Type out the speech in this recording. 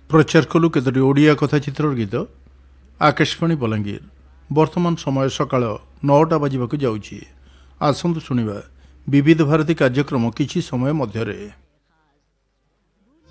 प्रचार कलु केतोटी ओडिया कथाचित्र गीत आकाशवाणी बलांगीर। वर्तमान समय सकाळ 9टा बाजिबाकु जाउछि। आसंतु शुणिबा विविध भारती कार्यक्रम किछि समय मध्यरे।